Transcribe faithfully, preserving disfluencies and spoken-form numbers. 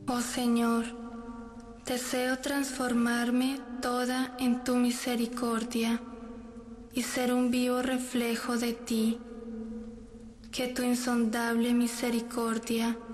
Oh Señor, deseo transformarme toda en tu misericordia y ser un vivo reflejo de ti. Que tu insondable misericordia